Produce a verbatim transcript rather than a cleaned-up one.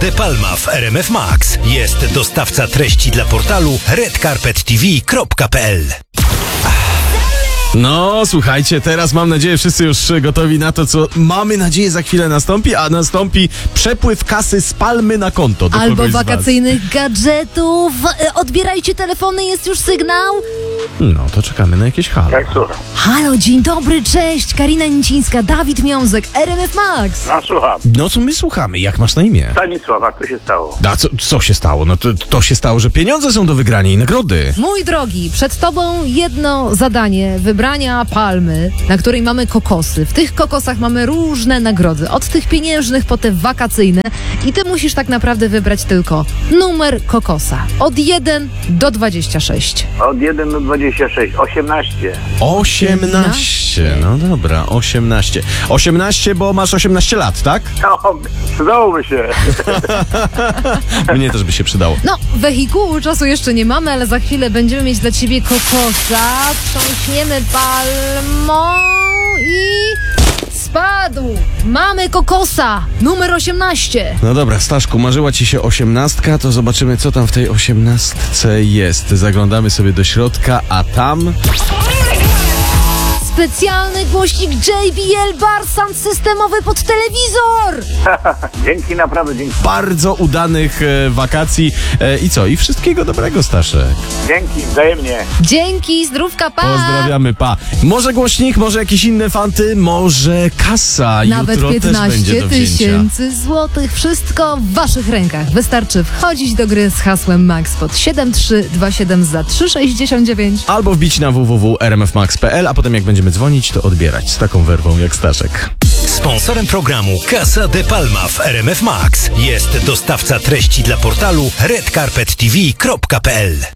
De Palma w R M F Max. Jest dostawca treści dla portalu red carpet t v kropka p l. No, słuchajcie, teraz mam nadzieję, wszyscy już gotowi na to, co mamy nadzieję za chwilę nastąpi, a nastąpi przepływ kasy z Palmy na konto do Albo kogoś z was. wakacyjnych gadżetów. E, Odbierajcie telefony, jest już sygnał. No, to czekamy na jakieś halo. Tak, słucham. Halo, dzień dobry, cześć. Karina Nicińska, Dawid Miązek, R M F Max. No, słucham. No, co my słuchamy? Jak masz na imię? Stanisław, jak to się stało? A co, co się stało? No to, to się stało, że pieniądze są do wygrania i nagrody. Mój drogi, przed tobą jedno zadanie, wybrania palmy, na której mamy kokosy. W tych kokosach mamy różne nagrody, od tych pieniężnych po te wakacyjne i ty musisz tak naprawdę wybrać tylko numer kokosa. Od jeden do dwudziestu sześciu. Od jeden do dwudziestu sześciu. osiemnaście. osiemnaście. No dobra, osiemnaście. osiemnaście, bo masz osiemnaście lat, tak? No, przydałoby się. Mnie też by się przydało. No, wehikułu czasu jeszcze nie mamy, ale za chwilę będziemy mieć dla ciebie kokosa. Trząśniemy palmą i spadł. Mamy kokosa, numer osiemnaście. No dobra, Staszku, marzyła ci się osiemnastka, to zobaczymy, co tam w tej osiemnastce jest. Zaglądamy sobie do środka, a tam... Specjalny głośnik J B L Bar Sound systemowy pod telewizor. Dzięki, naprawdę dzięki. bardzo udanych e, wakacji e, i co? I wszystkiego dobrego, Staszek. Dzięki, wzajemnie. Dzięki, zdrówka, pa. Pozdrawiamy, pa. Może głośnik, może jakieś inne fanty, może kasa. Nawet Jutro też będzie piętnaście do wzięcia. tysięcy złotych. Wszystko w waszych rękach. Wystarczy wchodzić do gry z hasłem Max pod siedem trzy dwa siedem za trzy sześćdziesiąt dziewięć. Albo wbić na w w w kropka r m f max kropka p l, a potem jak będziemy dzwonić, to odbierać z taką werwą jak Staszek. Sponsorem programu Casa de Palma w R M F Max jest dostawca treści dla portalu red carpet t v kropka p l.